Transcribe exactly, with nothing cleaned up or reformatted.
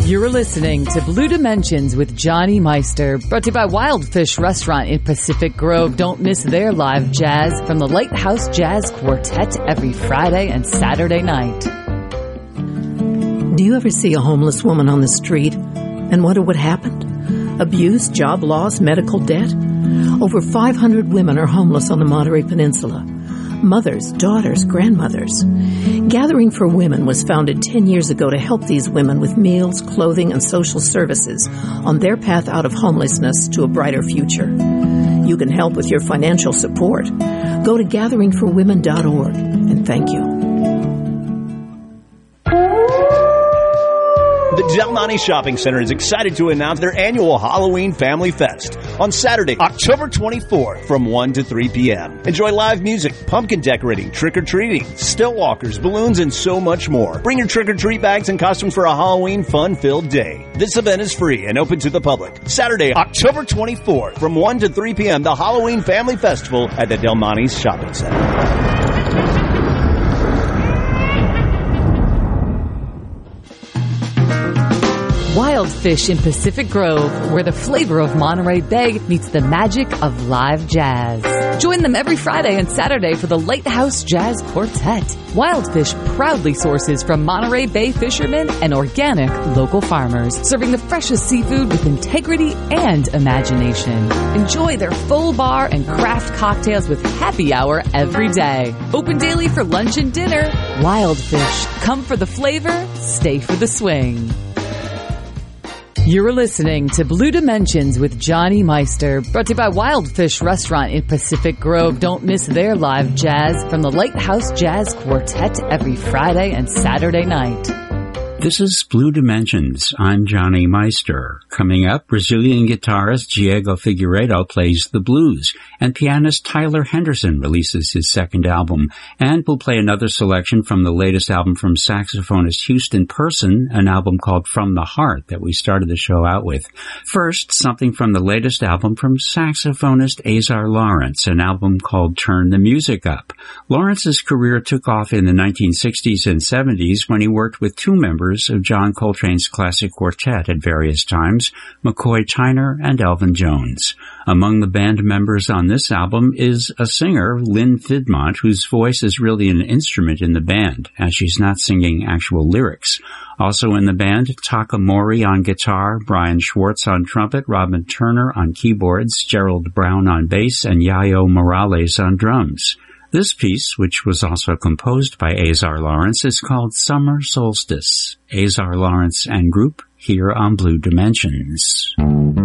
You're listening to Blue Dimensions with Johnny Meister, brought to you by Wildfish Restaurant in Pacific Grove. Don't miss their live jazz from the Lighthouse Jazz Quartet every Friday and Saturday night. Do you ever see a homeless woman on the street and wonder what happened? Abuse, job loss, medical debt? Over five hundred women are homeless on the Monterey Peninsula. Mothers, daughters, grandmothers. Gathering for Women was founded ten years ago to help these women with meals, clothing, and social services on their path out of homelessness to a brighter future. You can help with your financial support. Go to gathering for women dot org, and thank you. The Del Monte Shopping Center is excited to announce their annual Halloween Family Fest on Saturday, October twenty-fourth from one to three p.m. Enjoy live music, pumpkin decorating, trick-or-treating, still walkers, balloons, and so much more. Bring your trick-or-treat bags and costumes for a Halloween fun-filled day. This event is free and open to the public. Saturday, October twenty-fourth from one to three p.m. The Halloween Family Festival at the Del Monte Shopping Center. Wildfish in Pacific Grove, where the flavor of Monterey Bay meets the magic of live jazz. Join them every Friday and Saturday for the Lighthouse Jazz Quartet. Wildfish proudly sources from Monterey Bay fishermen and organic local farmers, serving the freshest seafood with integrity and imagination. Enjoy their full bar and craft cocktails with happy hour every day. Open daily for lunch and dinner. Wildfish, come for the flavor, stay for the swing. You're listening to Blue Dimensions with Johnny Meister, brought to you by Wildfish Restaurant in Pacific Grove. Don't miss their live jazz from the Lighthouse Jazz Quartet every Friday and Saturday night. This is Blue Dimensions. I'm Johnny Meister. Coming up, Brazilian guitarist Diego Figueiredo plays the blues, and pianist Tyler Henderson releases his second album. And we'll play another selection from the latest album from saxophonist Houston Person, an album called From the Heart that we started the show out with. First, something from the latest album from saxophonist Azar Lawrence, an album called Turn the Music Up. Lawrence's career took off in the nineteen sixties and seventies when he worked with two members of John Coltrane's classic quartet at various times, McCoy Tyner and Elvin Jones. Among the band members on this album is a singer, Lynn Fidmont, whose voice is really an instrument in the band, as she's not singing actual lyrics. Also in the band, Taka Mori on guitar, Brian Schwartz on trumpet, Robin Turner on keyboards, Gerald Brown on bass, and Yayo Morales on drums. This piece, which was also composed by Azar Lawrence, is called Summer Solstice. Azar Lawrence and Group here on Blue Dimensions.